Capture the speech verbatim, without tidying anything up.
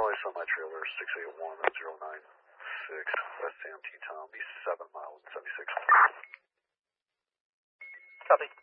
Only saw my trailer, six eight one zero nine six, West Sam T Tom, be seven miles, seventy-six. Copy.